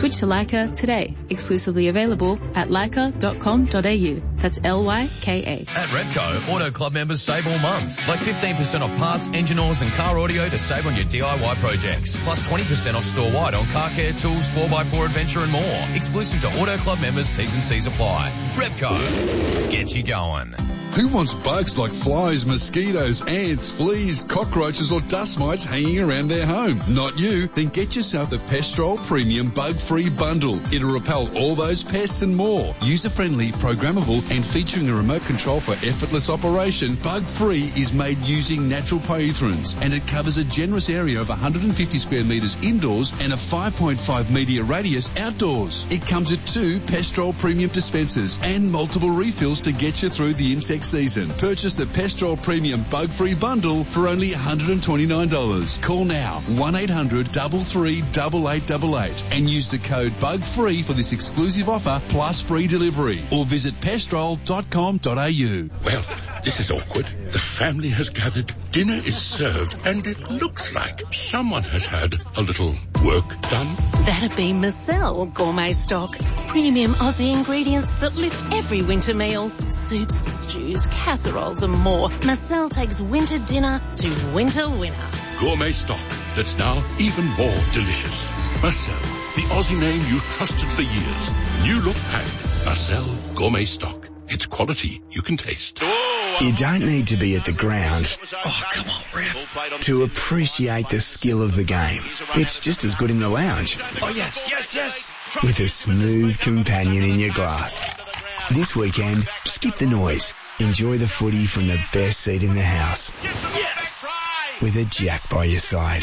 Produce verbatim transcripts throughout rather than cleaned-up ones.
Switch to Lyca today. Exclusively available at lyca dot com dot a u. That's L Y K A. At Repco, Auto Club members save all month. Like fifteen percent off parts, engine oils and car audio to save on your D I Y projects. Plus twenty percent off store-wide on car care, tools, four by four adventure and more. Exclusive to Auto Club members, T's and C's apply. Repco, get you going. Who wants bugs like flies, mosquitoes, ants, fleas, cockroaches or dust mites hanging around their home? Not you. Then get yourself the Pestrol Premium Bug-Free Bundle. It'll repel all those pests and more. User-friendly, programmable and featuring a remote control for effortless operation, Bug-Free is made using natural pyrethrins and it covers a generous area of one hundred fifty square metres indoors and a five point five metre radius outdoors. It comes with two Pestrol Premium dispensers and multiple refills to get you through the insect season. Purchase the Pestrol Premium Bug-Free Bundle for only one hundred twenty-nine dollars. Call now one eight hundred three three eight eight eight eight and use the code BUGFREE for this exclusive offer plus free delivery or visit pestrol dot com dot a u. Well, this is awkward. The family has gathered, dinner is served, and it looks like someone has had a little work done. That'd be Marcel Gourmet Stock. Premium Aussie ingredients that lift every winter meal. Soups, stews, casseroles and more. Marcel takes winter dinner to winter winner. Gourmet Stock that's now even more delicious. Marcel, the Aussie name you've trusted for years. New look packed. Marcel Gourmet Stock. It's quality you can taste. You don't need to be at the ground, oh come on, ref, to appreciate the skill of the game. It's just as good in the lounge. Oh yes, yes, yes. With a smooth companion in your glass. This weekend, skip the noise. Enjoy the footy from the best seat in the house. Yes. With a Jack by your side.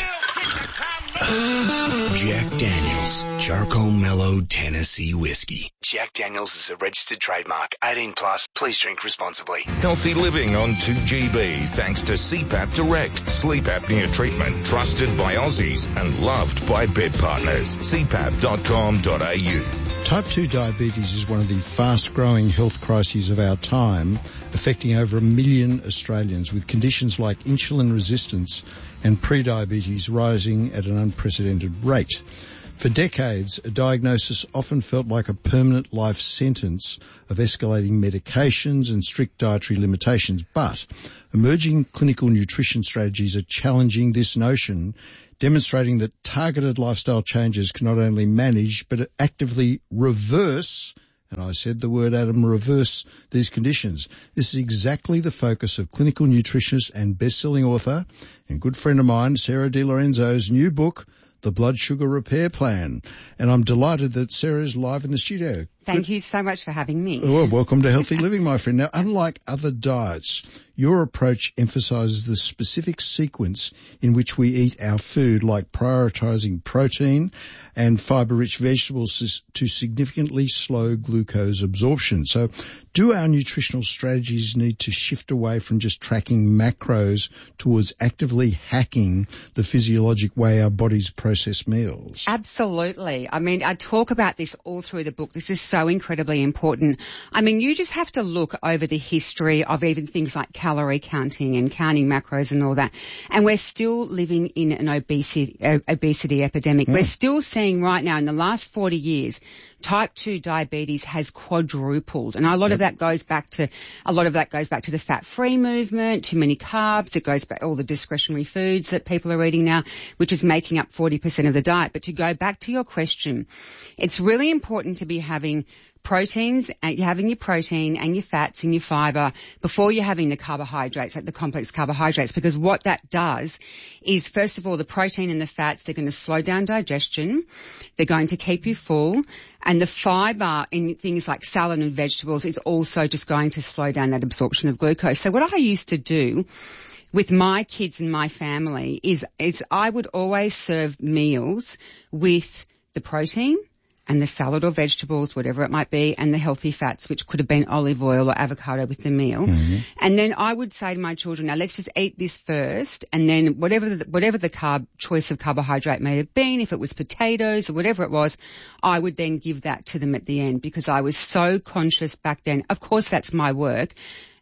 Jack Daniels, Charcoal Mellow Tennessee Whiskey. Jack Daniels is a registered trademark. eighteen plus. Please drink responsibly. Healthy living on two G B thanks to C PAP Direct. Sleep apnea treatment trusted by Aussies and loved by bed partners. c pap dot com dot a u. Type two diabetes is one of the fast-growing health crises of our time, affecting over a million Australians, with conditions like insulin resistance and prediabetes rising at an unprecedented rate. For decades, a diagnosis often felt like a permanent life sentence of escalating medications and strict dietary limitations, but emerging clinical nutrition strategies are challenging this notion, demonstrating that targeted lifestyle changes can not only manage but actively reverse, and I said the word, Adam, reverse these conditions. This is exactly the focus of clinical nutritionist and best-selling author and good friend of mine, Sarah Di Lorenzo's new book, The Blood Sugar Repair Plan. And I'm delighted that Sarah is live in the studio. Thank you so much for having me. Well, welcome to Healthy Living, my friend. Now, unlike other diets, your approach emphasises the specific sequence in which we eat our food, like prioritising protein and fibre-rich vegetables to significantly slow glucose absorption. So do our nutritional strategies need to shift away from just tracking macros towards actively hacking the physiologic way our bodies process meals? Absolutely. I mean, I talk about this all through the book. This is so incredibly important. I mean, you just have to look over the history of even things like calorie counting and counting macros and all that. And we're still living in an obesity, uh, obesity epidemic. Mm. We're still seeing right now in the last forty years, type two diabetes has quadrupled. And a lot yep. of that goes back to, a lot of that goes back to the fat-free movement, too many carbs. It goes back all the discretionary foods that people are eating now, which is making up forty percent of the diet. But to go back to your question, it's really important to be having proteins, and you're having your protein and your fats and your fibre before you're having the carbohydrates, like the complex carbohydrates, because what that does is, first of all, the protein and the fats, they're going to slow down digestion, they're going to keep you full, and the fibre in things like salad and vegetables is also just going to slow down that absorption of glucose. So what I used to do with my kids and my family is, is I would always serve meals with the protein and the salad or vegetables, whatever it might be, and the healthy fats, which could have been olive oil or avocado with the meal. Mm-hmm. And then I would say to my children, now let's just eat this first, and then whatever the, whatever the carb choice of carbohydrate may have been, if it was potatoes or whatever it was, I would then give that to them at the end, because I was so conscious back then. Of course, that's my work.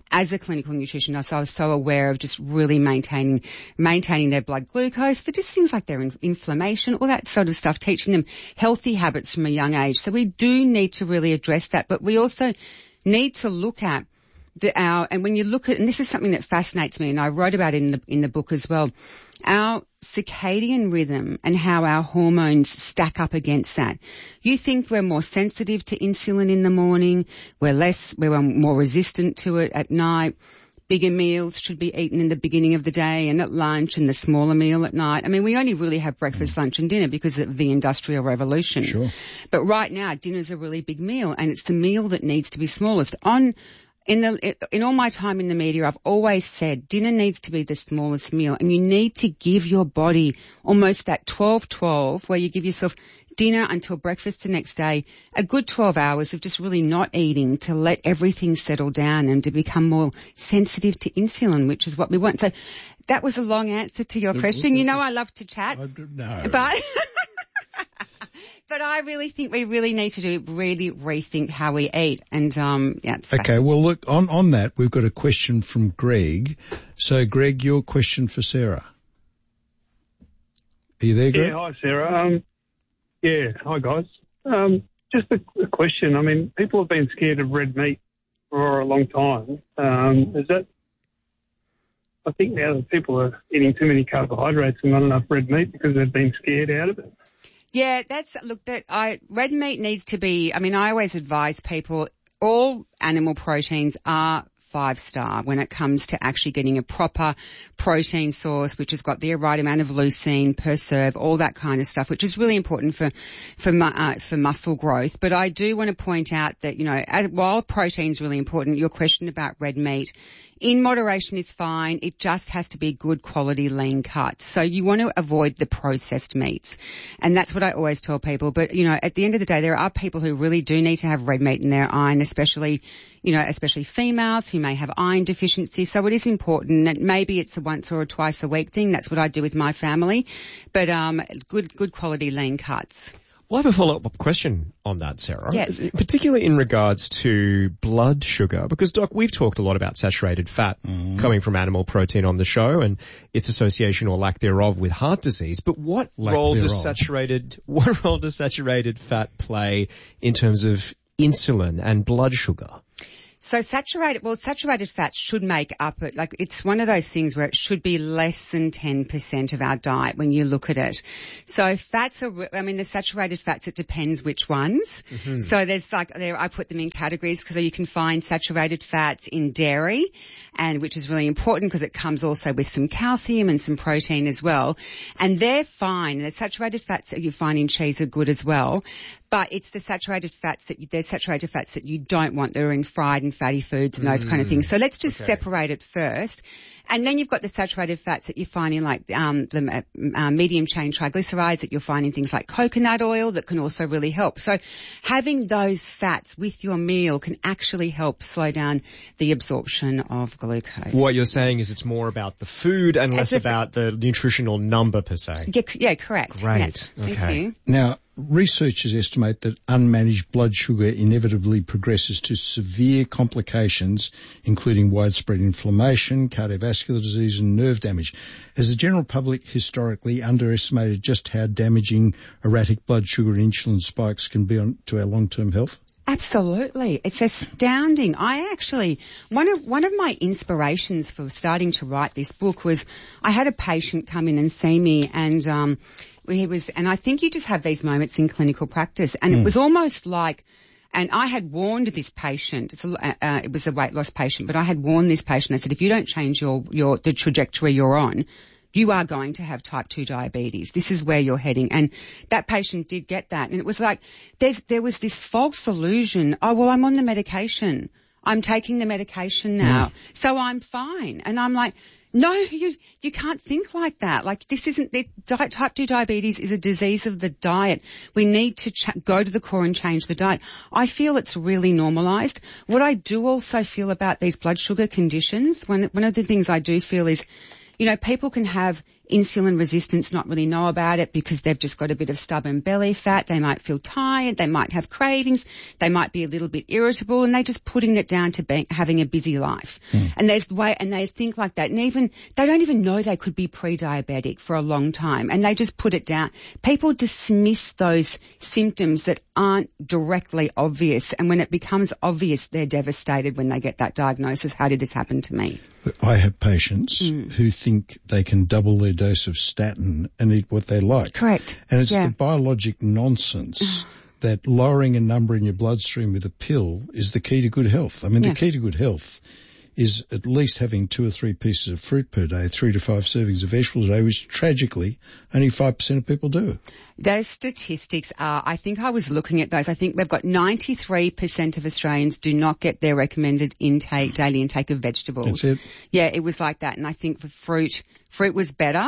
as a clinical nutritionist, I was so aware of just really maintaining, maintaining their blood glucose for just things like their in- inflammation, all that sort of stuff, teaching them healthy habits from a young age. So we do need to really address that, but we also need to look at the, our, and when you look at, and this is something that fascinates me, and I wrote about it in the, in the book as well, our circadian rhythm and how our hormones stack up against that. You think we're more sensitive to insulin in the morning, we're less, we're more resistant to it at night. Bigger meals should be eaten in the beginning of the day and at lunch, and the smaller meal at night. I mean, we only really have breakfast, lunch and dinner because of the Industrial Revolution. Sure. But right now, dinner's a really big meal, and it's the meal that needs to be smallest. On In the, in all my time in the media, I've always said dinner needs to be the smallest meal, and you need to give your body almost that twelve twelve where you give yourself dinner until breakfast the next day, a good twelve hours of just really not eating to let everything settle down and to become more sensitive to insulin, which is what we want. So that was a long answer to your question. You know I love to chat. No. But... But I really think we really need to do really rethink how we eat, and um, yeah. It's okay, well, look on on that we've got a question from Greg. So, Greg, your question for Sarah. Are you there, Greg? Yeah, hi, Sarah. Um, yeah, hi guys. Um, just a, a question. I mean, people have been scared of red meat for a long time. Um, is that? I think now that people are eating too many carbohydrates and not enough red meat because they've been scared out of it. Yeah, that's, look, that I, red meat needs to be, I mean, I always advise people, all animal proteins are five star when it comes to actually getting a proper protein source, which has got the right amount of leucine per serve, all that kind of stuff, which is really important for, for, uh, for muscle growth. But I do want to point out that, you know, while protein's really important, your question about red meat, in moderation is fine. It just has to be good quality lean cuts. So you want to avoid the processed meats. And that's what I always tell people. But, you know, at the end of the day, there are people who really do need to have red meat in their iron, especially, you know, especially females who may have iron deficiency. So it is important. And maybe it's a once or a twice a week thing. That's what I do with my family. But, um, good, good quality lean cuts. Well, I have a follow-up question on that, Sarah. Yes. Particularly in regards to blood sugar, because, Doc, we've talked a lot about saturated fat mm. coming from animal protein on the show and its association or lack thereof with heart disease. But what lack role thereof. does saturated, what role does saturated fat play in terms of insulin and blood sugar? So saturated, well, saturated fat should make up it, like it's one of those things where it should be less than ten percent of our diet when you look at it. So fats are, I mean, the saturated fats, it depends which ones. Mm-hmm. So there's like, there, I put them in categories because you can find saturated fats in dairy, and which is really important because it comes also with some calcium and some protein as well. And they're fine. The saturated fats that you find in cheese are good as well. But it's the saturated fats that you, they're saturated fats that you don't want that are in fried and fatty foods and those mm. kind of things. So let's just okay. separate it first. And then you've got the saturated fats that you find in like um, the uh, medium chain triglycerides that you'll find in things like coconut oil that can also really help. So having those fats with your meal can actually help slow down the absorption of glucose. What you're saying is it's more about the food and less it's about the nutritional number per se. Yeah, yeah correct. Great. Yes. Okay. Thank you. Now, researchers estimate that unmanaged blood sugar inevitably progresses to severe complications, including widespread inflammation, cardiovascular disease and nerve damage. Has the general public historically underestimated just how damaging erratic blood sugar and insulin spikes can be on, to our long-term health? Absolutely. It's astounding. I actually, one of, one of my inspirations for starting to write this book was I had a patient come in and see me and, um, he was, and I think you just have these moments in clinical practice, and mm. it was almost like, and I had warned this patient, it's a, uh, it was a weight loss patient, but I had warned this patient, I said, if you don't change your, your, the trajectory you're on, you are going to have type two diabetes. This is where you're heading. And that patient did get that. And it was like, there's, there was this false illusion. Oh, well, I'm on the medication. I'm taking the medication now. Mm. So I'm fine. And I'm like, no, you, you can't think like that. Like this isn't, the, type two diabetes is a disease of the diet. We need to ch- go to the core and change the diet. I feel it's really normalized. What I do also feel about these blood sugar conditions, one, one of the things I do feel is, you know, people can have insulin resistance not really know about it because they've just got a bit of stubborn belly fat. They might feel tired. They might have cravings. They might be a little bit irritable, and they're just putting it down to being, having a busy life. Mm. And there's way, and they think like that. And even, they don't even know they could be pre-diabetic for a long time, and they just put it down. People dismiss those symptoms that aren't directly obvious, and when it becomes obvious, they're devastated when they get that diagnosis. How did this happen to me? I have patients mm. who think they can double their dose of statin and eat what they like. Correct. And it's yeah. the biologic nonsense that lowering a number in your bloodstream with a pill is the key to good health. I mean, yeah. the key to good health is at least having two or three pieces of fruit per day, three to five servings of vegetables a day, which tragically only five percent of people do. Those statistics are, I think I was looking at those, I think we've got ninety-three percent of Australians do not get their recommended intake, daily intake of vegetables. That's it. Yeah, it was like that. And I think for fruit, fruit was better.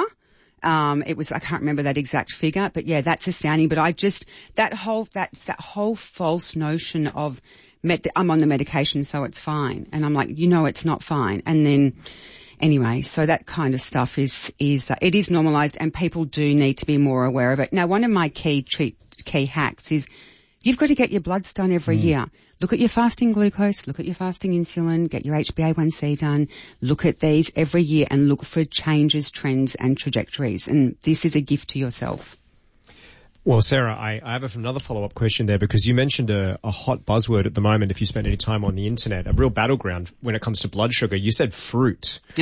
Um, it was, I can't remember that exact figure, but yeah, that's astounding. But I just, that whole, that's that whole false notion of, Med- I'm on the medication, so it's fine. And I'm like, you know, it's not fine. And then, anyway, so that kind of stuff is, is, uh, it is normalised, and people do need to be more aware of it. Now, one of my key treat, key hacks is you've got to get your bloods done every mm. year. Look at your fasting glucose, look at your fasting insulin, get your H b A one C done, look at these every year and look for changes, trends and trajectories. And this is a gift to yourself. Well, Sarah, I, I have another follow-up question there, because you mentioned a, a hot buzzword at the moment, if you spend any time on the internet, a real battleground when it comes to blood sugar. You said fruit. Uh,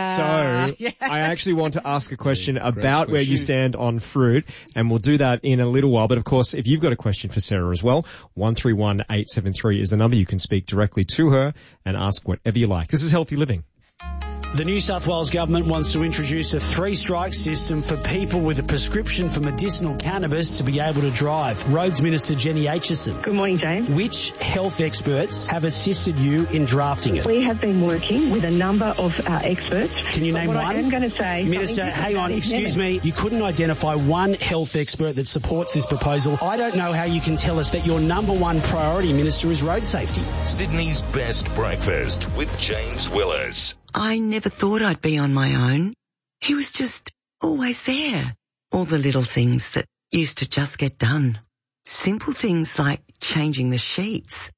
so yeah. I actually want to ask a question yeah, about question. where you stand on fruit, and we'll do that in a little while. But of course, if you've got a question for Sarah as well, one three one eight seven three is the number. You can speak directly to her and ask whatever you like. This is Healthy Living. The New South Wales government wants to introduce a three-strike system for people with a prescription for medicinal cannabis to be able to drive. Roads Minister Jenny Aitchison. Good morning, James. Which health experts have assisted you in drafting it? We have been working with a number of uh, experts. Can you name what one? I am going to say... Minister, hang on, excuse me. You couldn't identify one health expert that supports this proposal. I don't know how you can tell us that your number one priority, Minister, is road safety. Sydney's Best Breakfast with James Willers. I never thought I'd be on my own. He was just always there. All the little things that used to just get done. Simple things like changing the sheets.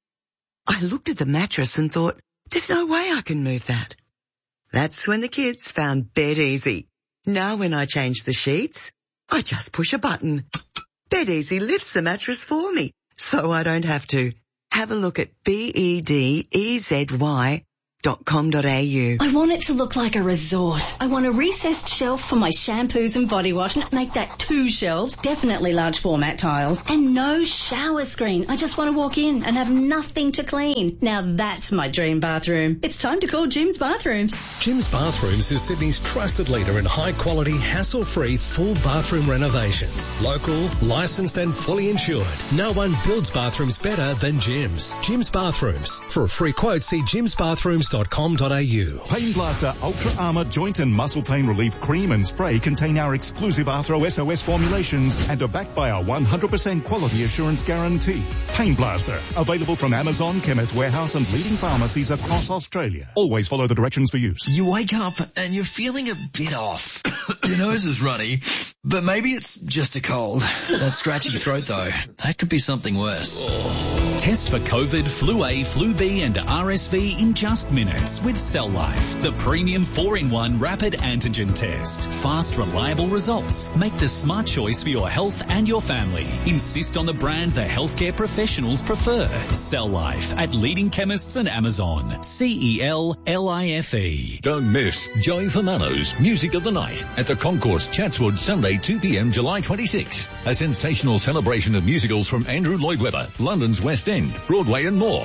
I looked at the mattress and thought, there's no way I can move that. That's when the kids found Bed Easy. Now when I change the sheets, I just push a button. Bed Easy lifts the mattress for me, so I don't have to. Have a look at B E D E Z Y dot com dot a u. I want it to look like a resort. I want a recessed shelf for my shampoos and body wash. Make that two shelves, definitely large format tiles, and no shower screen. I just want to walk in and have nothing to clean. Now that's my dream bathroom. It's time to call Jim's Bathrooms. Jim's Bathrooms is Sydney's trusted leader in high quality, hassle-free full bathroom renovations. Local, licensed and fully insured. No one builds bathrooms better than Jim's. Jim's Bathrooms. For a free quote, see jims bathrooms dot com dot a u. Pain Blaster Ultra Armour Joint and Muscle Pain Relief Cream and Spray contain our exclusive Arthro S O S formulations and are backed by our one hundred percent quality assurance guarantee. Pain Blaster. Available from Amazon, Chemist Warehouse and leading pharmacies across Australia. Always follow the directions for use. You wake up and you're feeling a bit off. Your nose is runny, but maybe it's just a cold. That scratchy throat though, that could be something worse. Test for COVID, Flu A, Flu B and R S V in just minutes with Cell Life, the premium four in one rapid antigen test. Fast, reliable results. Make the smart choice for your health and your family. Insist on the brand the healthcare professionals prefer. Cell Life at leading chemists and Amazon. C E L L I F E. Don't miss Joey Fernando's Music of the Night at the Concourse Chatswood, Sunday two p.m. July twenty-sixth. A sensational celebration of musicals from Andrew Lloyd Webber, London's West End, Broadway and more.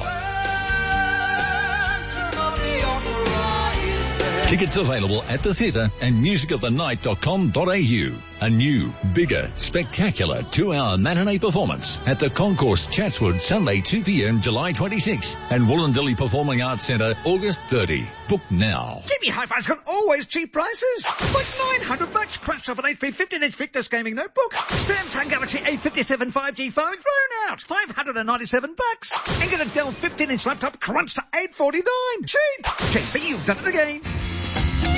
Tickets available at the theatre and music of the night dot com dot a u. A new, bigger, spectacular two-hour matinee performance at the Concourse Chatswood, Sunday two p.m. July twenty-sixth and Wollondilly Performing Arts Centre, August thirtieth. Book now. Jimmy Hi-Fi's got always cheap prices. Like nine hundred bucks crunched off an H P fifteen inch Victus gaming notebook. Samsung Galaxy A fifty-seven five G phone thrown out. five hundred ninety-seven bucks. And get a Dell fifteen inch laptop crunched to eight forty-nine. Cheap. Cheap, but you've done it again.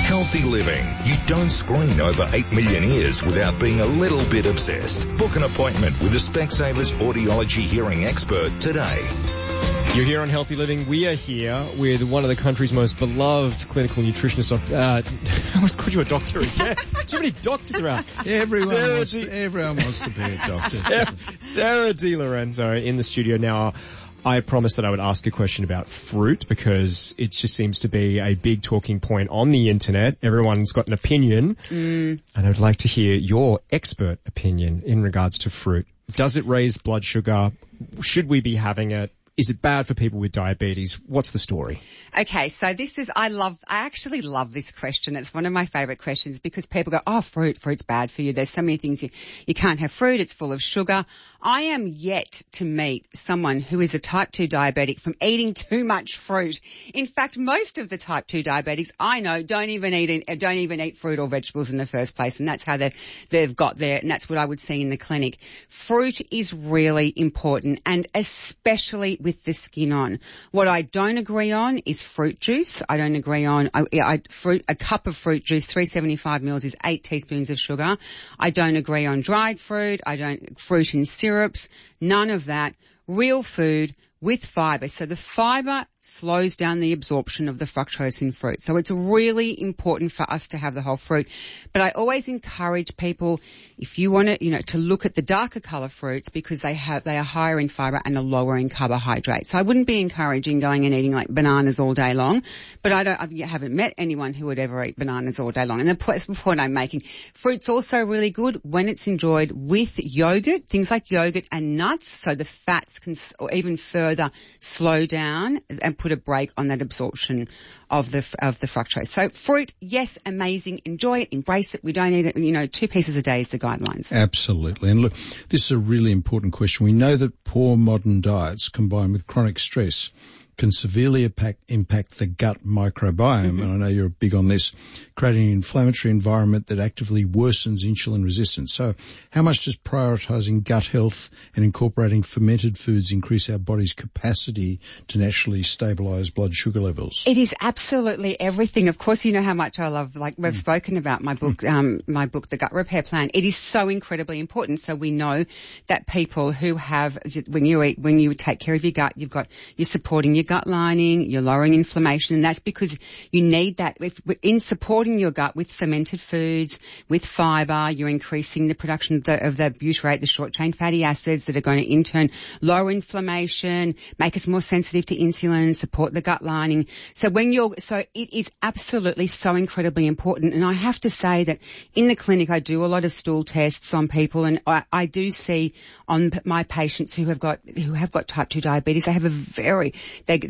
Healthy living. You don't screen over eight million ears without being a little bit obsessed. Book an appointment with a Specsavers audiology hearing expert today. You're here on Healthy Living. We are here with one of the country's most beloved clinical nutritionists. Uh, I almost called you a doctor again. Too many doctors around. Everyone, Sarah wants D- to, everyone wants to be a doctor. Sarah, Sarah Di Lorenzo in the studio now. I promised that I would ask a question about fruit because it just seems to be a big talking point on the internet. Everyone's got an opinion. Mm. And I'd like to hear your expert opinion in regards to fruit. Does it raise blood sugar? Should we be having it? Is it bad for people with diabetes? What's the story? Okay, so this is, I love, I actually love this question. It's one of my favourite questions because people go, oh, fruit, fruit's bad for you. There's so many things you, you can't have fruit. It's full of sugar. I am yet to meet someone who is a type two diabetic from eating too much fruit. In fact, most of the type two diabetics I know don't even eat, don't even eat fruit or vegetables in the first place. And that's how they, they've got there. And that's what I would see in the clinic. Fruit is really important, and especially with the skin on. What I don't agree on is fruit juice. I don't agree on, I, I, fruit, a cup of fruit juice, three hundred seventy-five mils is eight teaspoons of sugar. I don't agree on dried fruit. I don't, fruit in syrups, none of that. Real food with fibre. So the fibre slows down the absorption of the fructose in fruit. So it's really important for us to have the whole fruit. But I always encourage people, if you want to, you know, to look at the darker colour fruits because they have, they are higher in fibre and are lower in carbohydrates. So I wouldn't be encouraging going and eating like bananas all day long, but I don't, I haven't met anyone who would ever eat bananas all day long. And that's the point I'm making. Fruit's also really good when it's enjoyed with yogurt, things like yogurt and nuts, so the fats can or even further slow down and put a brake on that absorption of the of the fructose. So fruit, yes, amazing. Enjoy it, embrace it. We don't eat it, you know, two pieces a day is the guidelines. Absolutely. And look, this is a really important question. We know that poor modern diets combined with chronic stress can severely impact, impact the gut microbiome, mm-hmm. and I know you're big on this, creating an inflammatory environment that actively worsens insulin resistance. So how much does prioritising gut health and incorporating fermented foods increase our body's capacity to naturally stabilise blood sugar levels? It is absolutely everything. Of course, you know how much I love, like we've mm. spoken about my book, um, my book, The Gut Repair Plan. It is so incredibly important. So we know that people who have, when you eat, when you take care of your gut, you've got, you're supporting your gut lining, you're lowering inflammation, and that's because you need that. If, in supporting your gut with fermented foods, with fibre, you're increasing the production of the, of the butyrate, the short-chain fatty acids that are going to in turn lower inflammation, make us more sensitive to insulin, support the gut lining. So when you're, so it is absolutely so incredibly important. And I have to say that in the clinic I do a lot of stool tests on people, and I, I do see on my patients who have got, who have got type two diabetes, they have a very, they